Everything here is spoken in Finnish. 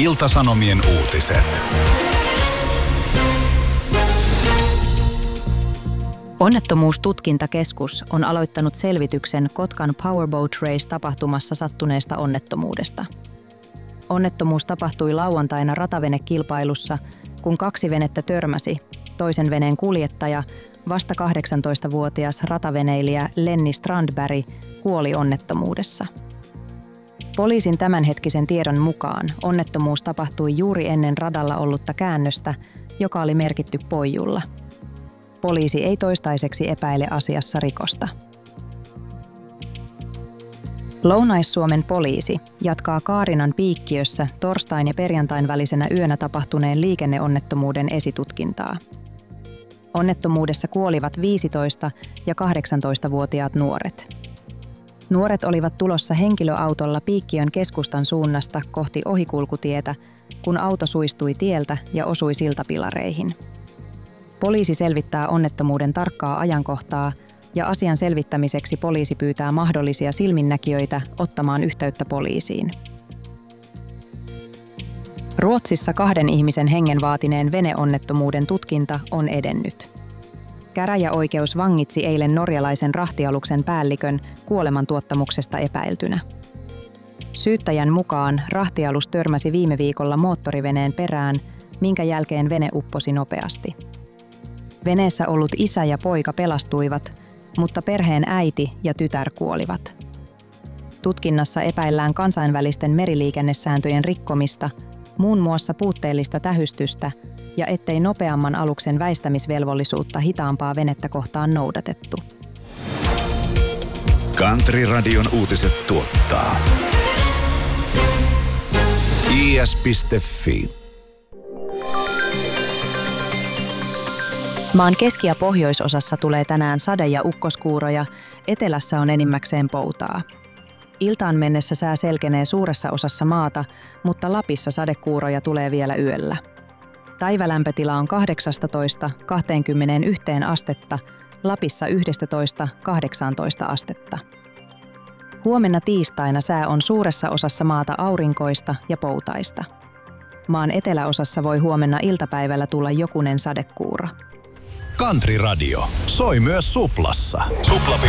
Ilta-Sanomien uutiset. Onnettomuustutkintakeskus on aloittanut selvityksen Kotkan Powerboat Race-tapahtumassa sattuneesta onnettomuudesta. Onnettomuus tapahtui lauantaina ratavenekilpailussa, kun 2 venettä törmäsi. Toisen veneen kuljettaja, vasta 18-vuotias rataveneilijä Lenni Strandberg, kuoli onnettomuudessa. Poliisin tämänhetkisen tiedon mukaan onnettomuus tapahtui juuri ennen radalla ollutta käännöstä, joka oli merkitty poijulla. Poliisi ei toistaiseksi epäile asiassa rikosta. Lounais-Suomen poliisi jatkaa Kaarinan Piikkiössä torstain ja perjantain välisenä yönä tapahtuneen liikenneonnettomuuden esitutkintaa. Onnettomuudessa kuolivat 15- ja 18-vuotiaat nuoret. Nuoret olivat tulossa henkilöautolla Piikkiön keskustan suunnasta kohti ohikulkutietä, kun auto suistui tieltä ja osui siltapilareihin. Poliisi selvittää onnettomuuden tarkkaa ajankohtaa ja asian selvittämiseksi poliisi pyytää mahdollisia silminnäkijöitä ottamaan yhteyttä poliisiin. Ruotsissa 2 ihmisen hengen vaatineen veneonnettomuuden tutkinta on edennyt. Käräjäoikeus vangitsi eilen norjalaisen rahtialuksen päällikön kuolemantuottamuksesta epäiltynä. Syyttäjän mukaan rahtialus törmäsi viime viikolla moottoriveneen perään, minkä jälkeen vene upposi nopeasti. Veneessä ollut isä ja poika pelastuivat, mutta perheen äiti ja tytär kuolivat. Tutkinnassa epäillään kansainvälisten meriliikennesääntöjen rikkomista, muun muassa puutteellista tähystystä ja ettei nopeamman aluksen väistämisvelvollisuutta hitaampaa venettä kohtaan noudatettu. Country-radion uutiset tuottaa is.fi. Maan keski- ja pohjoisosassa tulee tänään sade- ja ukkoskuuroja, etelässä on enimmäkseen poutaa. Iltaan mennessä sää selkenee suuressa osassa maata, mutta Lapissa sadekuuroja tulee vielä yöllä. Päivälämpötila on 18–21 astetta, Lapissa 11–18 astetta. Huomenna tiistaina sää on suuressa osassa maata aurinkoista ja poutaista. Maan eteläosassa voi huomenna iltapäivällä tulla jokunen sadekuuro. Country Radio soi myös Suplassa. Supla.fi.